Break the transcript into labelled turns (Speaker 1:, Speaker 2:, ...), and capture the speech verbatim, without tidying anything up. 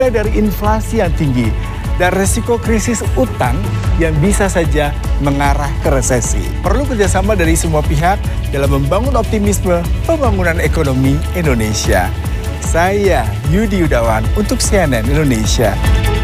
Speaker 1: dari inflasi yang tinggi dan resiko krisis utang yang bisa saja mengarah ke resesi. Perlu kerjasama dari semua pihak dalam membangun optimisme pembangunan ekonomi Indonesia. Saya Yudi Yudawan untuk C N N Indonesia.